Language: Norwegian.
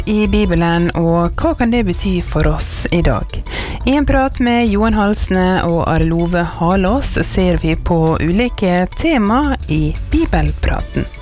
midt i Bibelen, og hva kan det bety for oss i dag? I en prat med Johan Halsne og Are Love Halås ser vi på ulike tema i Bibelpraten.